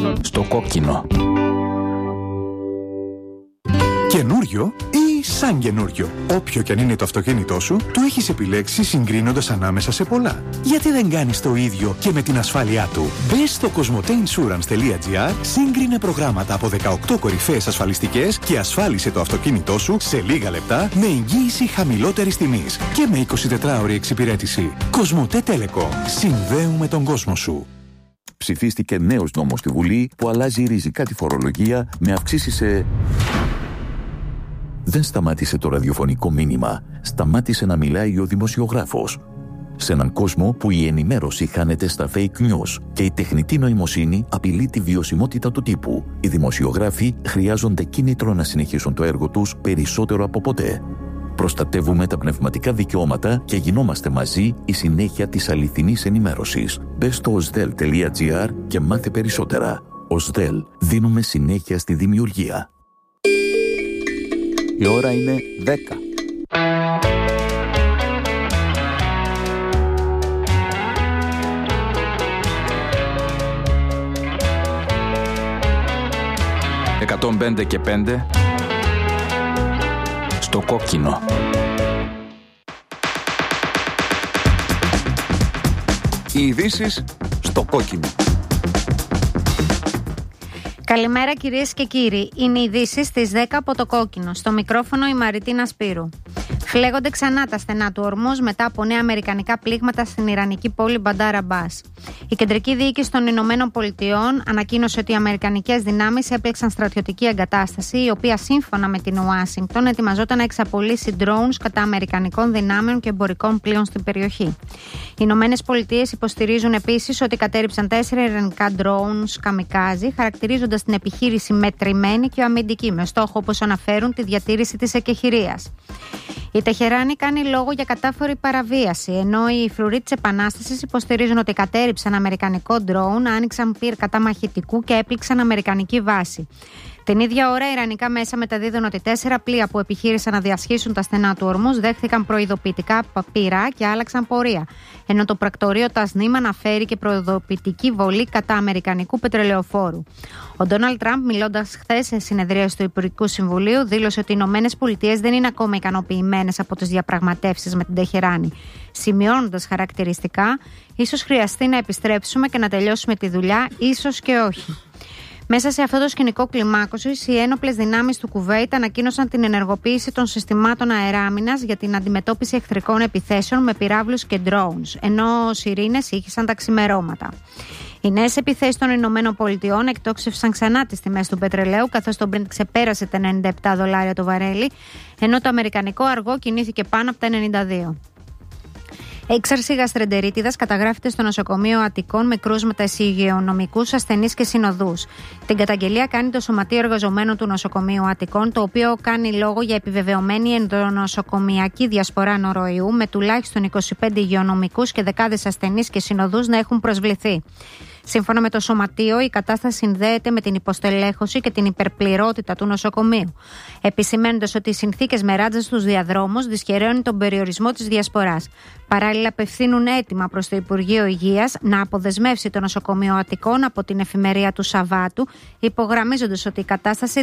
Στο κόκκινο. Καινούριο ή σαν καινούριο. Όποιο κι αν είναι το αυτοκίνητό σου, το έχεις επιλέξει συγκρίνοντας ανάμεσα σε πολλά. Γιατί δεν κάνεις το ίδιο και με την ασφάλειά του? Μπες στο cosmoteinsurance.gr, σύγκρινε προγράμματα από 18 κορυφαίες ασφαλιστικές και ασφάλισε το αυτοκίνητό σου σε λίγα λεπτά με εγγύηση χαμηλότερης τιμής και με 24ωρη εξυπηρέτηση. Κοσμοτέ Telecom. Συνδέουμε τον κόσμο σου. Ψηφίστηκε νέος νόμος στη Βουλή που αλλάζει ριζικά τη φορολογία με αυξήσεις σε... Δεν σταμάτησε το ραδιοφωνικό μήνυμα. Σταμάτησε να μιλάει ο δημοσιογράφος. Σε έναν κόσμο που η ενημέρωση χάνεται στα fake news και η τεχνητή νοημοσύνη απειλεί τη βιωσιμότητα του τύπου, οι δημοσιογράφοι χρειάζονται κίνητρο να συνεχίσουν το έργο τους περισσότερο από ποτέ. Προστατεύουμε τα πνευματικά δικαιώματα και γινόμαστε μαζί η συνέχεια της αληθινής ενημέρωσης. Μπες στο osdel.gr και μάθε περισσότερα. Osdel. Δίνουμε συνέχεια στη δημιουργία. Η ώρα είναι 10. «105 και 5» στο κόκκινο. Οι ειδήσεις στο κόκκινο. Καλημέρα κυρίες και κύριοι. Είναι οι ειδήσεις στις 10 από το κόκκινο. Στο μικρόφωνο η Μαριτίνα Σπύρου. Φλέγονται ξανά τα στενά του ορμούς μετά από νέα αμερικανικά πλήγματα στην ιρανική πόλη Μπαντάρ Αμπάς. Η κεντρική διοίκηση των Ηνωμένων Πολιτειών ανακοίνωσε ότι οι αμερικανικές δυνάμεις έπλεξαν στρατιωτική εγκατάσταση, η οποία σύμφωνα με την Ουάσιγκτον ετοιμαζόταν να εξαπολύσει drones κατά αμερικανικών δυνάμεων και εμπορικών πλοίων στην περιοχή. Οι Ηνωμένες Πολιτείες υποστηρίζουν επίσης ότι κατέρριψαν 4 ιρανικά drones καμικάζι, χαρακτηρίζοντας την επιχείρηση μετρημένη και αμυντική, με στόχο, όπως αναφέρουν, τη διατήρηση της εκεχηρίας. Η Τεχεράνη κάνει λόγο για κατάφορη παραβίαση, ενώ οι φρουροί της Επανάστασης υποστηρίζουν ότι κατέρριψαν αμερικανικό ντρόουν, άνοιξαν πυρ κατά μαχητικού και έπληξαν αμερικανική βάση. Την ίδια ώρα, ιρανικά μέσα μεταδίδουν ότι 4 πλοία που επιχείρησαν να διασχίσουν τα στενά του ορμούς δέχθηκαν προειδοποιητικά πυρά και άλλαξαν πορεία. Ενώ το πρακτορείο Τασνίμ αναφέρει και προειδοποιητική βολή κατά αμερικανικού πετρελαιοφόρου. Ο Ντόναλντ Τραμπ, μιλώντας χθες σε συνεδρίαση του Υπουργικού Συμβουλίου, δήλωσε ότι οι Ηνωμένες Πολιτείες δεν είναι ακόμα ικανοποιημένες από τις διαπραγματεύσεις με την Τεχεράνη. Σημειώνοντας χαρακτηριστικά, ίσως χρειαστεί να επιστρέψουμε και να τελειώσουμε τη δουλειά, ίσως και όχι. Μέσα σε αυτό το σκηνικό κλιμάκωσης, οι ένοπλες δυνάμεις του Κουβέιτ ανακοίνωσαν την ενεργοποίηση των συστημάτων αεράμινας για την αντιμετώπιση εχθρικών επιθέσεων με πυράβλους και drones, ενώ σιρήνες ήχησαν τα ξημερώματα. Οι νέες επιθέσεις των Ηνωμένων Πολιτειών εκτόξευσαν ξανά τις τιμές του πετρελαίου, καθώς το Brent ξεπέρασε τα $97 το βαρέλι, ενώ το αμερικανικό αργό κινήθηκε πάνω από τα 92. Έξαρση γαστρεντερίτιδας καταγράφεται στο νοσοκομείο Αττικών με κρούσματα σε υγειονομικούς ασθενείς και συνοδούς. Την καταγγελία κάνει το Σωματείο Εργαζομένων του Νοσοκομείου Αττικών, το οποίο κάνει λόγο για επιβεβαιωμένη ενδονοσοκομιακή διασπορά νοροϊού, με τουλάχιστον 25 υγειονομικούς και δεκάδες ασθενείς και συνοδούς να έχουν προσβληθεί. Σύμφωνα με το Σωματείο, η κατάσταση συνδέεται με την υποστελέχωση και την υπερπληρότητα του νοσοκομείου, επισημαίνοντας ότι οι συνθήκες με ράτζα στους διαδρόμους δυσχεραίνουν τον περιορισμό της διασποράς. Παράλληλα, απευθύνουν αίτημα προς το Υπουργείο Υγείας να αποδεσμεύσει το νοσοκομείο Αττικών από την εφημερία του Σαββάτου, υπογραμμίζοντας ότι η κατάσταση